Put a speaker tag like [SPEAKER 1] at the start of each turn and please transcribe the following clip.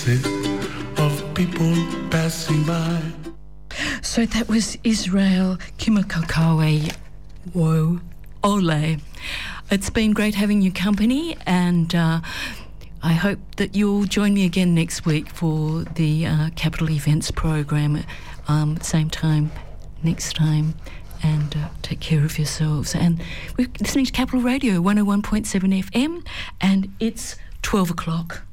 [SPEAKER 1] of people passing by.
[SPEAKER 2] So that was Israel Kimakawe. Whoa, ole. It's been great having your company, and I hope that you'll join me again next week for the Capital Events program, same time next time, and take care of yourselves. And we're listening to Capital Radio 101.7 FM, and it's 12 o'clock.